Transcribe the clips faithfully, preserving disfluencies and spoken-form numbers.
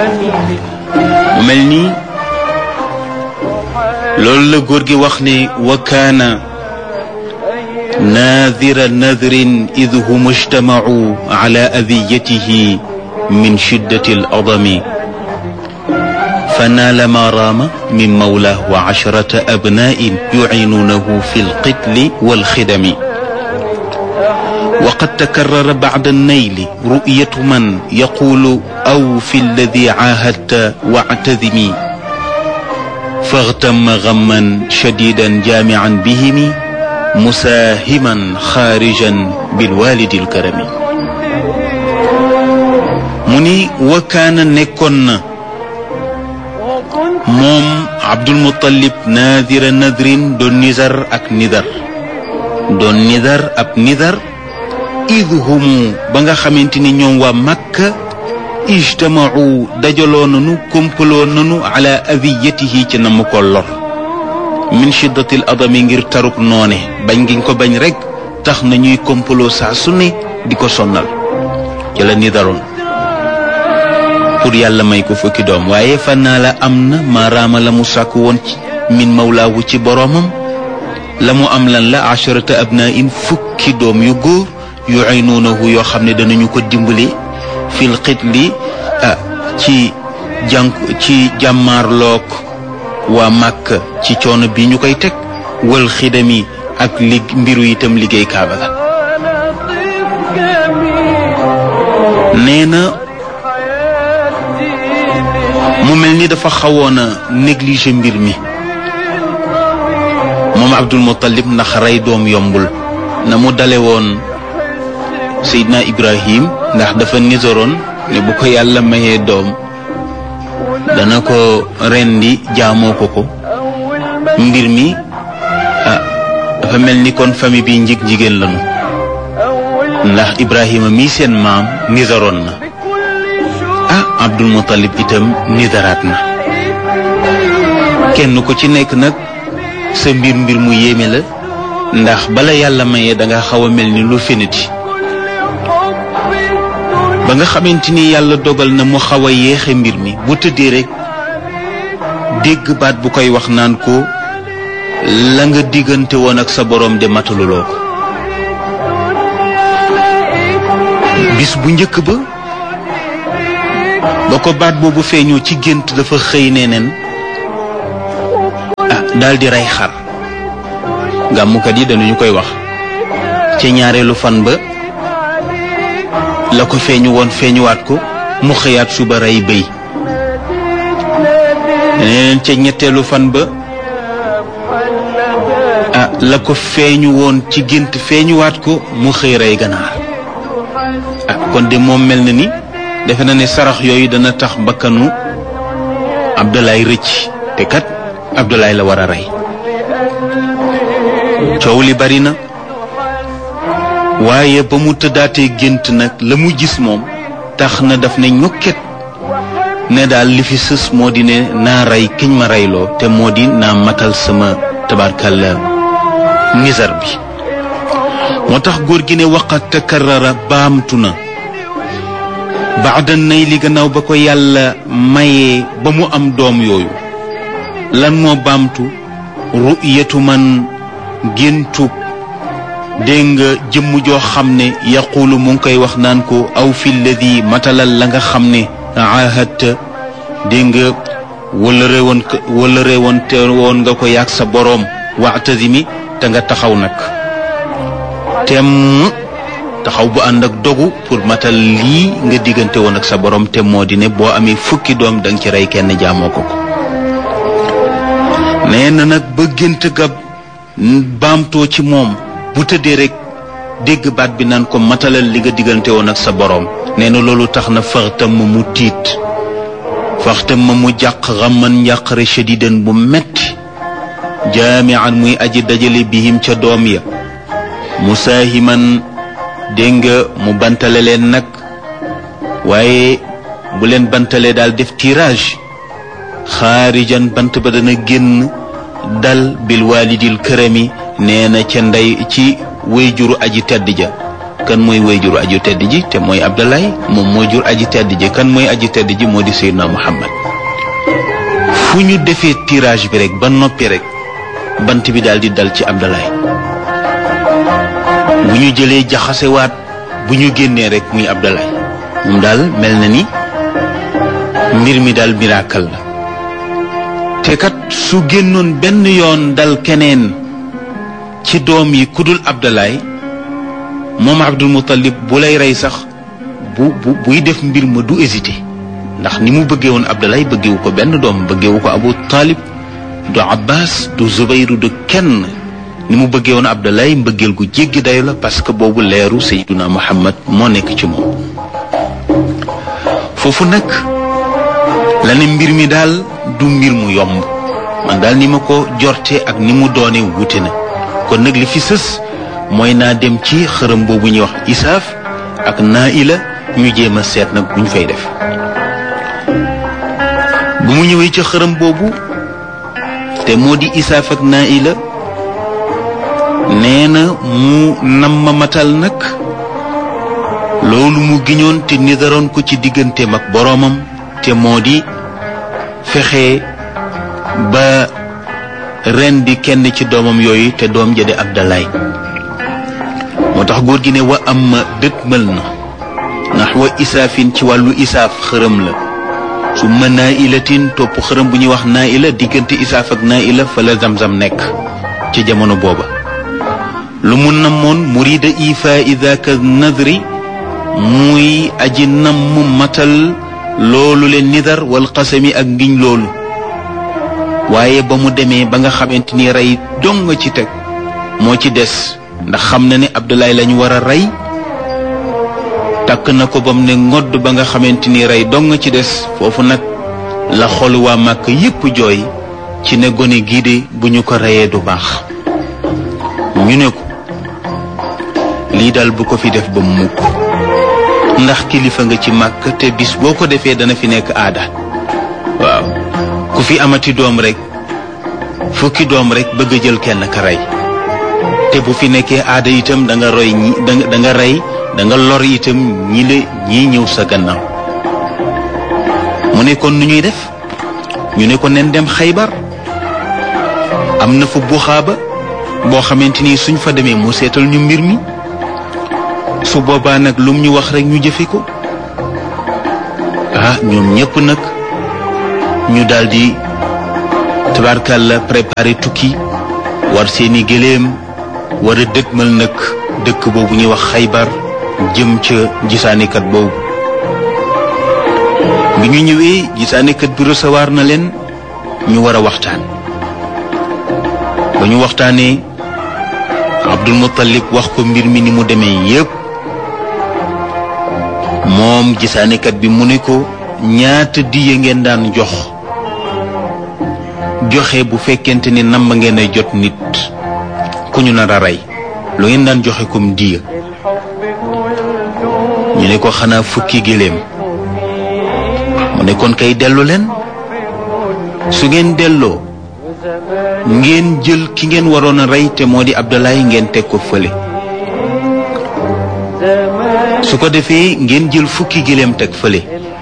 mu mel nii loolu la góor gi wax ne wa kaana naadira nadrin id hum ijtamacuu ala adiyatihi min shiddati al adami فنال ما رام من مولاه وعشرة أبناء يعينونه في القتل والخدم وقد تكرر بعد النيل رؤية من يقول أو في الذي عاهدت واعتذمي فاغتم غما شديدا جامعا بهم مساهما خارجا بالوالد الكرم مني وكان نكن moom Abdul Muttalib naadira nadrin doon nizar ak nidar doon nidar ab nidar id humu ba nga xamante ni ñoom waa Makka ijtamau dajaloo nanu kompaloo nanu ala adiyatihi ci na mu ko lor min shiddatil adami ngir taruk noone bañ ngiñ ko bañ rek tax na ñuy kompaloo saa su ne di ko sonnal ci la nidaroon pour yàlla may ko fukki doom waaye fannaa la am na maaraama la mu sàkk woon ci min mawlaawu ci boroomam la mu am lan la asharata abnain fukki doom yu góor yu aynuunahu yoo xam ne danañu ko dimbali fil xitli ah ci jànk ci jàmmaarlook waa Màkka ci coono bi ñu koy teg wal xidami ak li mbiru itam liggéey kaaba ga nee na mu mel ni dafa xawoon a négliger mbir mi moom Abdul Muttalib ndax rey doom yombul na mu dale woon Seydina Ibrahim ndax dafa nisaroon ne bu ko yàlla mayee doom dana ko rendi jaamoo ko ko mbir mi ah dafa mel ni kon famille bi njig jigéen lañu ndax Ibrahima mii seen maam nisaroon na ah Abdul Muttalib itam nidaraat na kenn ko ci nekk nag sa mbir mbir mu yéeme la ndax bala yàlla mayee danga xaw a mel ni lu feniti ba nga xamante ni yàlla dogal na mu xaw a yéexe mbir mi bu tëddee rek dégg baat bu koy wax naan ko la nga diggante woon ak sa boroom de mataluloo ko bis bu njëkk ba ba ko baat boobu feeñoo ci gént dafa xëy neneen ah daldi rey xar gàmmukat yi dañu koy wax ci ñaareelu fan ba la ko feeñu woon feeñuwaat ko mu xëyaat suba rey bëy neneen ca ñetteelu fan ba ah la ko feeñu woon ci gént feeñuwaat ko mu xëy rey ganaar ah kon de moom mel na ni defe na ne sarax yooyu dana tax bakkanu Abdoulaye rëcc te kat Abdoulaye la war a rey coow li bari na waaye ba mu tëddaatee gént nag la mu gis moom tax na daf ne ñokket ne daal li fi sës moo di ne naa rey kiñ ma reyloo te moo di naa matal sama tabarkalla nizar bi moo tax góor gi ne waqat takarrara baamtu na baada nay li gannaaw ba ko yàlla mayee ba mu am doom yooyu lan moo baamtu ru'yatu man géntug dégg nga jëmm joo xam ne yaqulu mu ngi koy wax naan ko aw fi lladi matalal la nga xam ne ahadta dégg nga wala réewoon wala réewoon te woon nga ko yaag sa boroom wa'tazimi te nga taxaw nag tem taxaw bu ànd ak dogu pour matal lii nga diggante woon ak sa borom te moo di ne boo amee fukki doom danga ci rey kenn jaamoo ko ko nee na nag ba gént ga baamtoo ci moom bu tëddee rek dégg baat bi naan ko matalal li nga diggante woon ak sa borom nee na loolu tax na faxtam ma mu tiit faxtam ma mu jàq xamman njàqare shadidan bu metti jaamian muy aji dajale bihim ca doom ya musaahiman dégg nga mu bantale leen nag waaye bu leen bantalee daal def tirage xaarijan bant ba dana génn dal bil walidil kërami nee na ca ndey ci wéy juru aji tedd ja kan mooy wayjuru aju tedd ji te mooy Abdoulaye moom mooy jur aji tedd ji kan mooy aji tedd ji moo di Seydina Muhammad fu ñu defee tirage bi rek ba noppi rek bant bi daal di dal ci Abdoulaye bu ñu jëlee jaxasewaat bu ñu génnee rek muy Abdoulaye moom daal mel na ni mbir mi daal miracle la te kat su génnoon benn yoon dal keneen ci doom yi kudul Abdoulaye moom Abdul Muttalib bu lay rey sax bu bu buy def mbir ma du hésité ndax ni mu bëggee woon Abdoulaye bëggewu ko benn doom bëggewu ko Abu Talib du Abbas du Zubayru du kenn ni mu bëggee woon Abdoulaye mbëggeel gu jéggi dayo la parce que boobu leeru Sayyiduna Muhammad moo nekk ci moom foofu nag la ne mbir mi daal du mbir mu yomb man daal ni ma ko jorte ak ni mu doone wute na kon nag li fi sës mooy naa dem ci xërëm boobu ñuy wax Isaaf ak Naila ñu jéem a seet nag bu ñu fay def bu mu ñëwee ci xërëm boobu te moo di Isaaf ak Naila nee na mu nam ma matal nag loolu mu giñoon te nidaroon ko ci digganteem ak boroomam te moo di fexe ba ren di kenn ci doomam yooyu te doom ja di Abdoulaye moo tax góor gi ne wa am ma dëtmal na ndax wa isaafin ci wàllu isaaf xërëm la su ma Nailatin topp xërëm bu ñuy wax Naila diggante isaaf ak Naila fa la zamzam nekk ci jamono booba lu mu namoon murida ifa idaka nadri muy aji namm matal loolu leen nidar wal qasami ak ngiñ loolu waaye ba mu demee ba nga xamante ni rey dong nga ci teg moo ci des ndax xam na ne Abdoulaye lañu war a rey takk na ko ba mu ne ngodd ba nga xamante ni rey dong nga ci des foofu nag la xol waa Màkk yépp jooy ci ne gone gii de bu ñu ko reyee du baax ñu ne ko lii daal bu ko fi def ba mukk ndax kilifa nga ci Màkk te bis boo ko defee dana fi nekk aada waaw ku fi amati doom rek fukki doom rek bëgg a jël kenn ka rey te bu fi nekkee aada itam da nga roy ñi da nga rey da nga lor itam ñi la ñii ñëw sa gannaaw mu ne kon nu ñuy def ñu ne ko nen dem Xaybar am na fa buxaaba boo xamante ni suñ fa demee mu seetal ñu mbir mi su boobaa nag lum ñu wax rek ñu jëfe ko ah ñoom ñépp nag ñu daldi tabarkalla préparé tukki war seeni gëléem war a dëgmal nag dëkk boobu ñuy wax Xaybar jëm ca gisaanekat boobu bi ñu ñëwee gisaanekat bi recevoir na leen ñu war a waxtaan ba ñu waxtaanee Abdul Muttalib wax ko mbir mi ni mu demee yépp moom gisaanekat bi mu ne ko ñaata diye ngeen daan jox joxe bu fekkente ni namm ngeen a jot nit ku ñu nar a rey lu ngeen daan joxe comme diya ñu ne ko xanaa fukki géléem mu ne kon kay dellu leen su ngeen delloo ngeen jël ki ngeen waroon a rey te moo di Abdoulaye ngeen teg ko fële su ko defee ngeen jël fukki géléem teg fële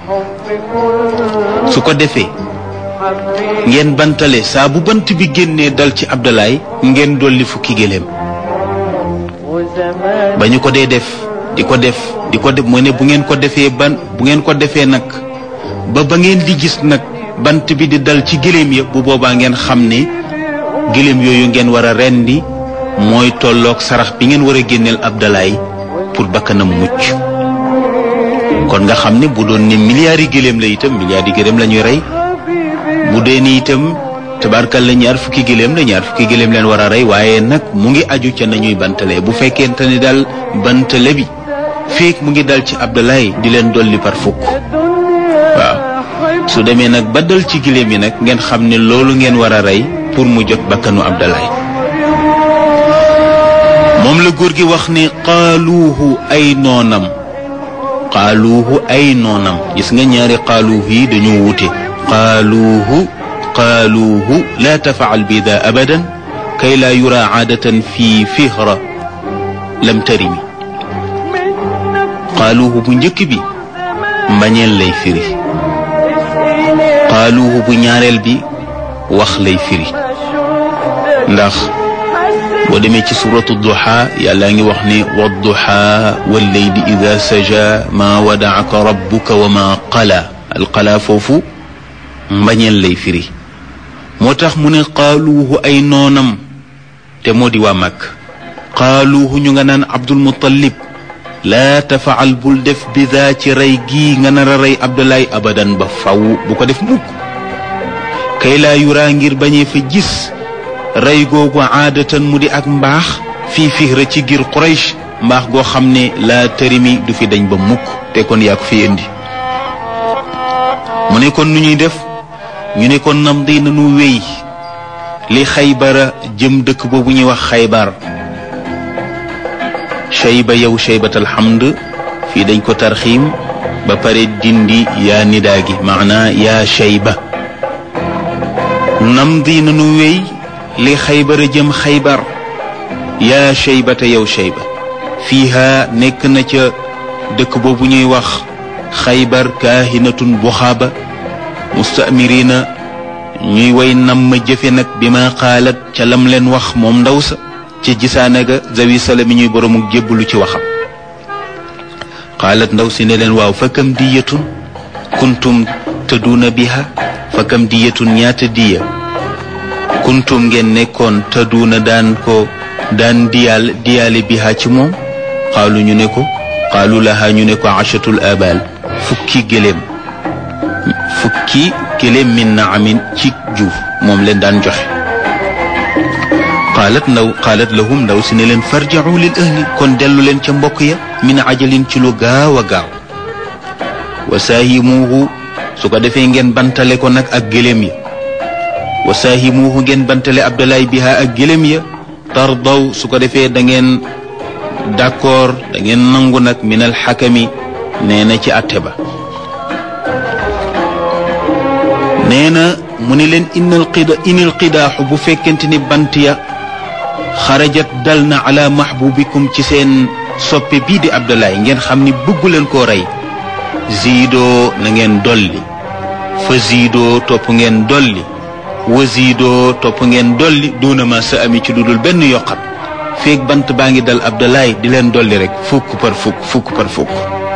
su ko defee ngeen bantale saa bu bant bi génnee dal ci Abdoulaye ngeen dolli fukki géléem ba ñu ko dee def di ko def di ko def mooy ne bu ngeen ko defee ban bu ngeen ko defee nag ba ba ngeen di gis nag bant bi di dal ci géléem ya bu boobaa ngeen xam ne géléem yooyu ngeen war a rendi mooy tolloog sarax bi ngeen war a génneel Abdoulaye pour bakkanam mucc kon nga xam ne bu doon ne milliards yi géléem la itam milliards yi géléem la ñuy rey bu dee ni itam tabarkal la ñaar fukki géléem la ñaar fukki géléem leen war a rey waaye nag mu ngi aju ca nañuy bantale bu fekkente ni daal bantale bi feek mu ngi dal ci Abdoulaye di leen dolli par fukk waaw su demee nag ba dal ci géléem yi nag ngeen xam ne loolu ngeen war a rey pour mu jot bakkanu Abdoulaye moom la góor gi wax ne qaaluuhu ay noonam qaaluuhu ay noonam gis nga ñaari qaaluuhu yi dañu wute qaaluuhu qaaluuhu laa tafaal bi daa abadan kay laa yura aadatan fi fihra lam tarimi qaaluuhu bu njëkk bi mbañeel lay firi qaaluuhu bu ñaareel bi wax lay firi ndax boo demee ci suratu duha yàlla ngi wax ne wadduha wallayli ida saja ma wadaaka rabbuka wa ma qala alqala foofu mbañeel lay firi moo tax mu ne qaaluuhu ay noonam te moo di waa Makka qaaluuhu ñu nga naan Abdul Muttalib laa tafaal bul def bidaa ci rey gii nga nar a rey Abdoulaye abadan ba faw bu ko def mukk kay laa yuraa ngir bañee fa gis rey googu aadatan mu di ak mbaax fii fihra ci giir Quraysh mbaax goo xam ne laa tërimi du fi dañ ba mukk te kon yaa ko fi indi mu ne kon nu ñuy def ñu ne kon nam di nanu wéy li Xaybara jëm dëkk boobu ñuy wax Xaybar Shayba yow Shaybatal Hamd fii dañ ko tarxiim ba pare dindi yaa nidaa gi maanaa yaa Shayba nam di nanu wéy li Xaybara jëm Xaybar yaa Shaybata yow Shayba fiiha nekk na ca dëkk boobu ñuy wax Xaybar kaahinatun buxaaba mustamirina ñuy way nam ma jëfe nag bi ma xaalat ca lam leen wax moom ndaw sa ci gisaane ga zawi sala mi ñuy boroomu jébbalu ci waxam xaalat ndaw si ne leen waaw fa kam diyatun kuntum tëdduuna biha fa kam diyatun ñaata diya kuntum ngeen nekkoon tëdduuna daan ko daan diyaal diyaale biha ci moom xaalu ñu ne ko xaalu laha ñu ne ko achatul abal fukki gëléem fukki gëléem min naamin ci juuf moom leen daan joxe qaalat ndaw qaalat lahum ndaw si ne leen farji'u lil ahli kon dellu leen ca mbokk ya min ajalin ci lu gaaw a gaaw wa saahimuuhu su ko defee ngeen bantale ko nag ak gëléem ya wa saahimuuhu ngeen bantale Abdoulaye biha ak gëléem ya tardaw su ko defee da ngeen d'accord da ngeen nangu nag min al xakami nee na ci atte ba nee na mu ne leen inal qida inil qidaaxu bu fekkente ni bant ya xarajat dal na ala mahbubikum ci seen soppe bii di Abdoulaye ngeen xam ni bëggu leen koo rey ziidoo na ngeen dolli fa ziidoo topp ngeen dolli wa ziidoo topp ngeen dolli duuna ma sa ami ci dudul benn yokkat feeg bant baa ngi dal Abdoulaye di leen dolli rek fukk par fukk fukk par fukk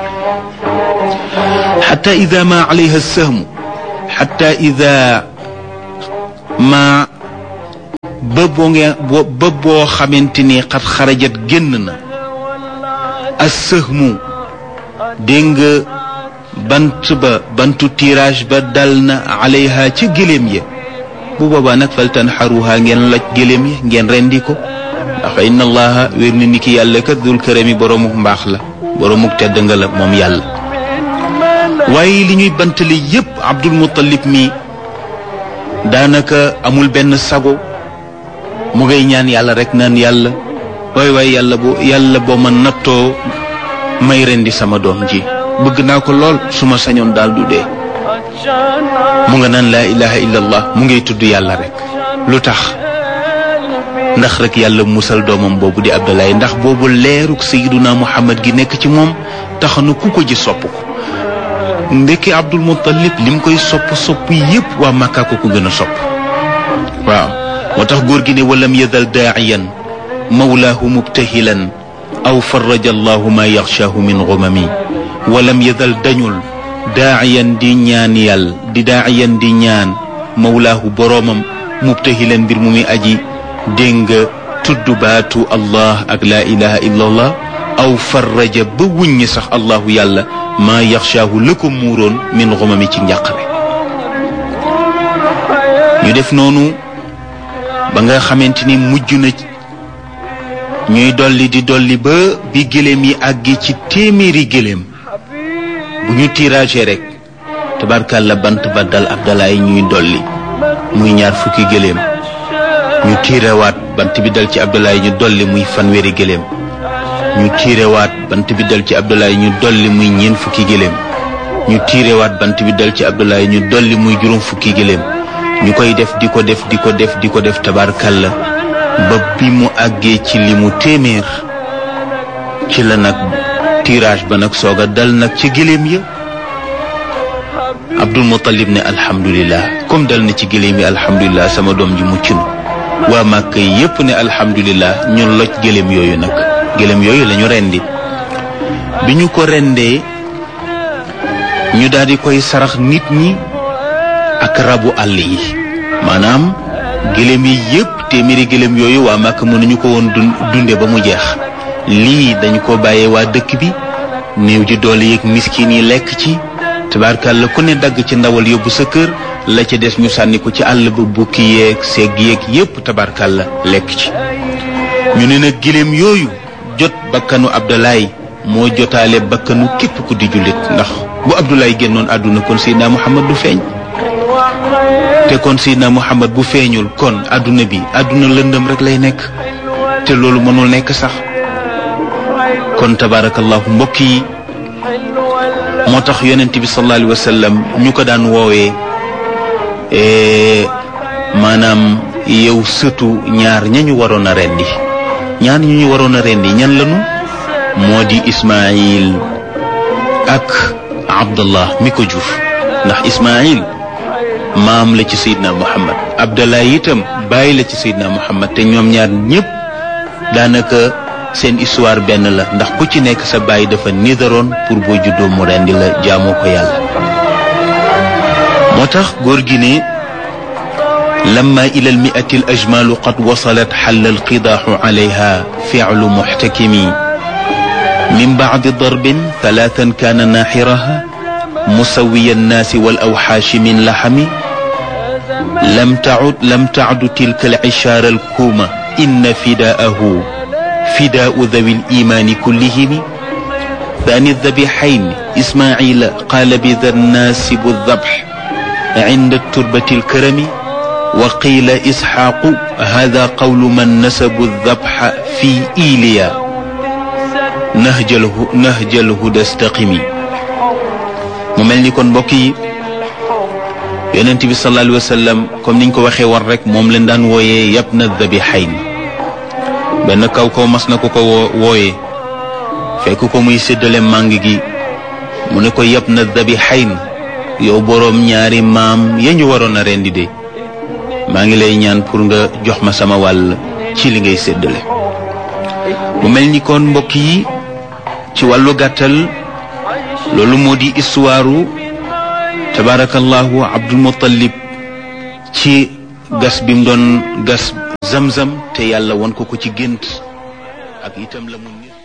xatta ida ma alayha sahmu xatta ida ma ba boo ngeen ba boo xamante ni xat xarajat génn na as sahmu dégg nga bant ba bantu tirage ba dal na alayha ca gëléem ya bu boobaa nag faltan xaruha ngeen loj gëléem ya ngeen rendi ko ndax inna allaha wér na ni ki yàlla kat dul kërami boromuk mbaax la boromuk tedd nga la moom yàlla waaye li ñuy bantale yépp Abdul Muttalib mi daanaka amul benn sago mu ngay ñaan yàlla rek naan yàlla waay waay yàlla bo yàlla boo ma nattoo may rendi sama doom ji bëgg naa ko lool su ma sañoon daal du dee mu nga naan laa ilaha illallah mu ngay tudd yàlla rek lu tax ndax rek yàlla musal doomam boobu di Abdoulaye ndax boobu leeruk sayyiduna Muhammad gi nekk ci moom tax na ku ko ji sopp ko ndekki Abdul Muttalib lim koy sopp sopp yépp waa Makka ko ko gën a sopp waaw moo tax góor gi ne walam yadal daa'iyan mawlaahu mubtahilan aw faraja allahu ma yaxshaahu min gumami walam yadal dañul daa'iyan di ñaan yàlla di daa'iyan di ñaan mawlaahu boroomam mubtahilan mbir mu muy aji dégg nga tudd baatu allah ak laa ilaha illa allah aw faraja ba wuññi sax allahu yàlla maa yaxshaahu la ko muuroon min xumami ci njàqare ñu def noonu ba nga xamante ni mujj na ñuy dolli di dolli ba bi gëléem yi àggi ci téeméeri gëléem bu ñu tirage rek tabarkàlla bant ba dal Abdoulaye ñuy dolli muy ñaar fukki gëléem ñu tiirewaat bant bi dal ci Abdoulaye ñu dolli muy fanweeri gëléem ñu tiirewaat bant bi dal ci Abdoulaye ñu dolli muy ñeent fukki gëléem ñu tiirewaat bant bi dal ci Abdoulaye ñu dolli muy juróom fukki gëléem ñu koy def di ko def di ko def di ko def tabarkalla ba bi mu àggee ci li mu téeméer ci la nag tirage ba nag soog a dal nag ci gëléem ya. Abdul Muttalib ne alhamdulillah comme dal na ci gëléem yi alhamdulillah sama doom ji mucc na. waa Màkka yépp ne alhamdulillah ñu loj gëléem yooyu nag gëléem yooyu lañu rendi bi ñu ko rendee ñu daal di koy sarax nit ñi ak rabu àll yi maanaam gëléem yi yépp téeméeri gëléem yooyu waa Màkka mënuñu ko woon dunde ba mu jeex lii dañu ko bàyyee waa dëkk bi néew ji doole yeeg miskin yi lekk ci tabaarkàlla ku ne dagg ci ndawal yóbbu sa kër la ca des ñu sànni ko ci àll ba bukki yeeg segg yeeg yépp tabaarkàlla lekk ci ñu ne nag gëléem yooyu jot bakkanu Abdoulaye moo jotaale bakkanu képp ku di jullit ndax bu Abdoulaye génnoon àdduna kon Seydina Muhammad du feeñ te kon Seydina Muhammad bu feeñul kon àdduna bi àdduna lëndëm rek lay nekk te loolu mënul nekk sax kon tabaarakallahu mbokk yi moo tax yonent bi sallallahu alayhi wa sallam ñu ko daan woowee maanaam yow sëtu ñaar ñañu waroon a rendi ñaar ñu ñu waroon a rendi ñan lañu moo di Ismaïl ak Abdallah mi ko jur ndax Ismaïl maam la ci Seydina Muhammad Abdallah itam bàyyi la ci Seydina Muhammad te ñoom ñaar ñépp daanaka seen histoire benn la ndax ku ci nekk sa bàyyi dafa nidaroon pour boo juddoo mu rendi la jaamoo ko yàlla moo tax góor gi ne lamma ila al mi'ati al ajmalu qad wasalat xalla al qidaaxu alayha fi'lu muxtakimi min bacdi darbin talaatan kaana naaxiraha musawiya annaasi wal awxaashi min laxami lam tacud lam tacdu tilka al cishaara al kuuma inna fidaahu fidaau dawi al iimaani kullihimi ثاني الذبيحين إسماعيل قال بذا الناسب الذبح عند التربة الكرم وقيل إسحاق هذا قول من نسب الذبح في إيليا نهج نهج الهدى استقمي mu mel ni kon mbokk yi Yonent bi sallallahu alayhi wa sallam comme niñ ko waxee war rek moom leen daan wooyee yabna dhabihayn benn kaw kaw mas na ko ko wooyee fekk ko muy séddale màng gi mu ne ko yabna dhabihayn yow boroom ñaari maam ya ñu waroon a rendi de maa ngi lay ñaan pour nga jox ma sama wàll ci li ngay séddale mu mel ni kon mbokk yi ci wàllu gàttal loolu moo di histoire tabarakallahu Abdul Muttalib ci gas bi mu doon gas Zamzam te yàlla won ko ko ci gént ak itam la mu